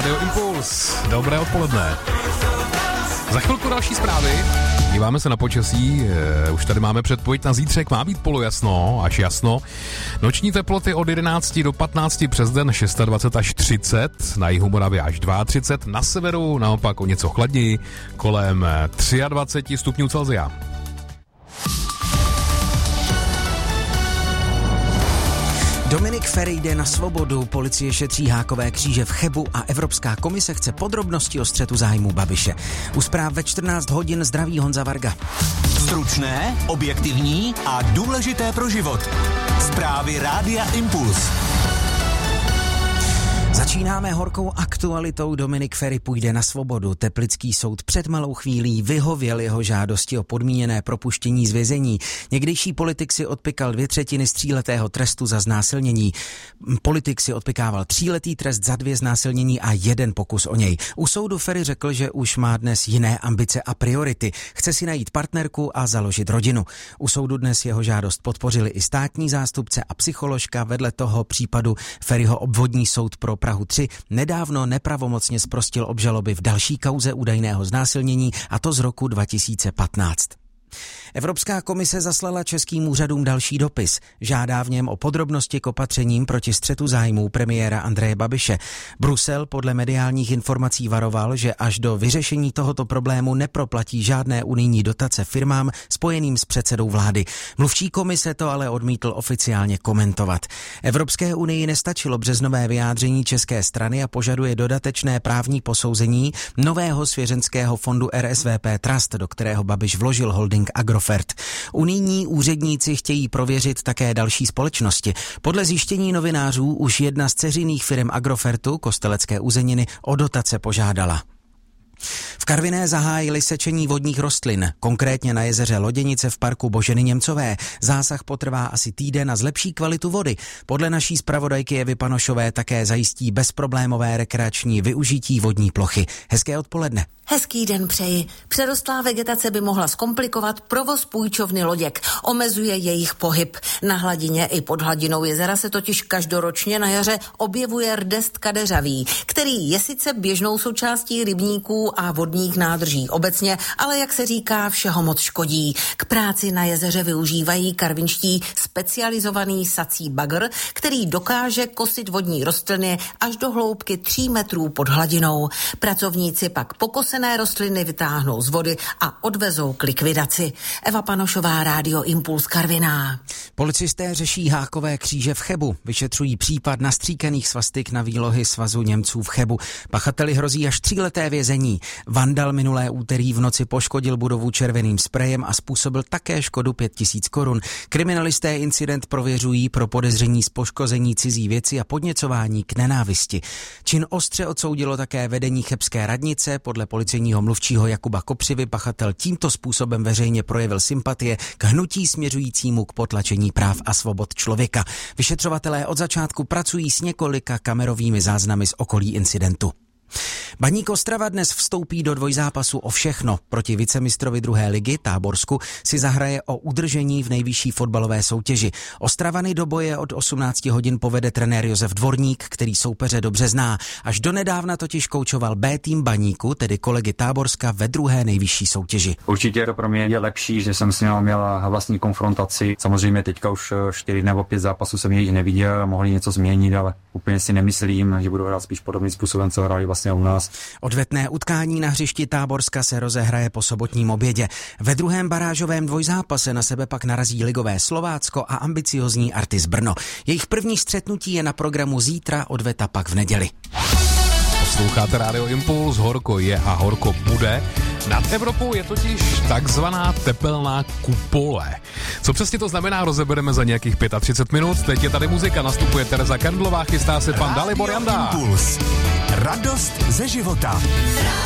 Rádio Impuls. Dobré odpoledne. Za chvilku další zprávy. Díváme se na počasí, už tady máme předpověď na zítřek, má být polojasno, až jasno. Noční teploty od 11 do 15 přes den 26 až 30, na jihu Moravy až 32, na severu naopak o něco chladněji, kolem 23 stupňů Celsia. Dominik Feri jde na svobodu, policie šetří hákové kříže v Chebu a Evropská komise chce podrobnosti o střetu zájmů Babiše. U zpráv ve 14 hodin zdraví Honza Varga. Stručné, objektivní a důležité pro život. Zprávy Rádia Impuls. Začínáme horkou aktualitou. Dominik Feri půjde na svobodu. Teplický soud před malou chvílí vyhověl jeho žádosti o podmíněné propuštění z vězení. Někdejší politik si odpykal 2/3 z 3letého trestu za znásilnění. Politik si odpykával 3letý trest za 2 znásilnění a 1 pokus o něj. U soudu Feri řekl, že už má dnes jiné ambice a priority. Chce si najít partnerku a založit rodinu. U soudu dnes jeho žádost podpořili i státní zástupce a psycholožka. Vedle toho případu Feriho obvodní soud pro Prahu 3 nedávno nepravomocně zprostil obžaloby v další kauze údajného znásilnění, a to z roku 2015. Evropská komise zaslala českým úřadům další dopis. Žádá v něm o podrobnosti k opatřením proti střetu zájmů premiéra Andreje Babiše. Brusel podle mediálních informací varoval, že až do vyřešení tohoto problému neproplatí žádné unijní dotace firmám spojeným s předsedou vlády. Mluvčí komise to ale odmítl oficiálně komentovat. Evropské unii nestačilo březnové vyjádření české strany a požaduje dodatečné právní posouzení nového svěřenského fondu RSVP Trust, do kterého Babiš vložil holding Agrofert. Unijní úředníci chtějí prověřit také další společnosti. Podle zjištění novinářů už jedna z dceřiných firm Agrofertu, Kostelecké uzeniny, o dotace požádala. V Karviné zahájili sečení vodních rostlin, konkrétně na jezeře Loděnice v parku Boženy Němcové. Zásah potrvá asi týden a zlepší kvalitu vody. Podle naší zpravodajky Evy Panošové také zajistí bezproblémové rekreační využití vodní plochy. Hezké odpoledne. Hezký den přeji. Přerostlá vegetace by mohla zkomplikovat provoz půjčovny loděk. Omezuje jejich pohyb. Na hladině i pod hladinou jezera se totiž každoročně na jaře objevuje rdest kadeřavý, který je sice běžnou součástí rybníků a vodních nádrží obecně, ale jak se říká, všeho moc škodí. K práci na jezeře využívají karvinští specializovaný sací bagr, který dokáže kosit vodní rostliny až do hloubky 3 metrů pod hladinou. Pracovníci pak pokosené rostliny vytáhnou z vody a odvezou k likvidaci. Eva Panošová, Rádio Impuls, Karviná. Policisté řeší hákové kříže v Chebu. Vyšetřují případ nastříkaných svastik na výlohy Svazu Němců v Chebu. Pachateli hrozí až 3leté vězení. Vandal minulé úterý v noci poškodil budovu červeným sprejem a způsobil také škodu 5 000 korun. Kriminalisté incident prověřují pro podezření z poškození cizí věci a podněcování k nenávisti. Čin ostře odsoudilo také vedení chebské radnice. Podle policejního mluvčího Jakuba Kopřivy pachatel tímto způsobem veřejně projevil sympatie k hnutí směřujícímu k potlačení práv a svobod člověka. Vyšetřovatelé od začátku pracují s několika kamerovými záznamy z okolí incidentu. Baník Ostrava dnes vstoupí do dvojzápasu o všechno. Proti vicemistrovi 2. ligy Táborsku si zahraje o udržení v nejvyšší fotbalové soutěži. Ostravany do boje od 18 hodin povede trenér Josef Dvorník, který soupeře dobře zná. Až donedávna totiž koučoval B tým Baníku, tedy kolegy Táborska, ve 2. nejvyšší soutěži. Určitě to pro mě je lepší, že jsem s ním měl vlastní konfrontaci. Samozřejmě teďka už 4 nebo 5 zápasů jsem jich neviděl, mohli něco změnit, ale úplně si nemyslím, že budou hrát spíš podobným způsobem, co hráli vlastně u nás. Odvetné utkání na hřišti Táborska se rozehraje po sobotním obědě. Ve 2. barážovém dvojzápase na sebe pak narazí ligové Slovácko a ambiciozní Artis Brno. Jejich první střetnutí je na programu zítra, odveta pak v neděli. Posloucháte Rádio Impuls, horko je a horko bude. Nad Evropou je totiž takzvaná tepelná kupole. Co přesně to znamená, rozebereme za nějakých 35 minut. Teď je tady muzika, nastupuje Tereza Kendlová, chystá se pan Dalibor Janda. Impuls. Radost ze života.